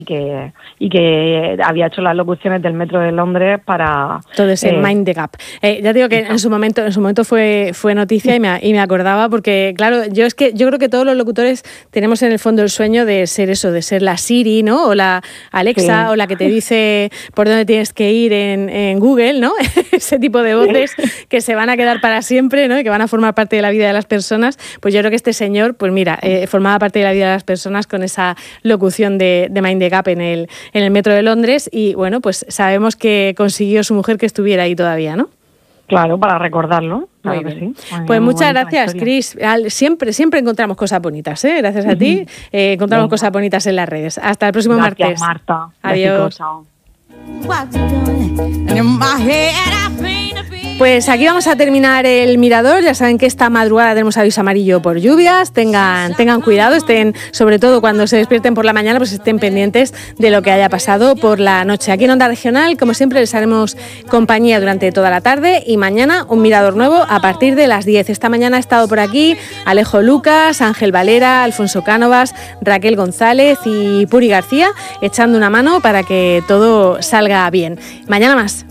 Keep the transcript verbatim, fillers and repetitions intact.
que y que había hecho las locuciones del Metro de Londres para todo ese eh, Mind the Gap. Eh, ya digo que en su momento en su momento fue fue noticia y me y me acordaba porque claro, yo es que yo creo que todos los locutores tenemos en el fondo el sueño de ser eso, de ser la Siri, ¿no? O la Alexa, sí. O la que te dice por dónde tienes que ir en, en Google, ¿no? Ese tipo de voces que se van a quedar para siempre, ¿no? Y que van a formar parte de la vida de las personas. Pues yo creo que este señor, pues mira, eh, formaba parte de la vida de las personas con esa locución de, de Mind the Gap en el, en el Metro de Londres y bueno, pues sabemos que consiguió su mujer que estuviera ahí todavía, ¿no? Claro, para recordarlo. Claro muy que bien. sí. Muy pues bien, muchas gracias, Cris. Siempre, siempre encontramos cosas bonitas, ¿eh? Gracias a ti, eh, encontramos Venga. cosas bonitas en las redes. Hasta el próximo gracias, martes. Marta. Adiós. Chao. Pues aquí vamos a terminar el Mirador. Ya saben que esta madrugada tenemos aviso amarillo por lluvias. Tengan, tengan cuidado, estén, sobre todo cuando se despierten por la mañana, pues estén pendientes de lo que haya pasado por la noche. Aquí en Onda Regional, como siempre, les haremos compañía durante toda la tarde y mañana un Mirador nuevo a partir de las diez. Esta mañana ha estado por aquí Alejo Lucas, Ángel Valera, Alfonso Cánovas, Raquel González y Puri García, echando una mano para que todo salga bien. Mañana más.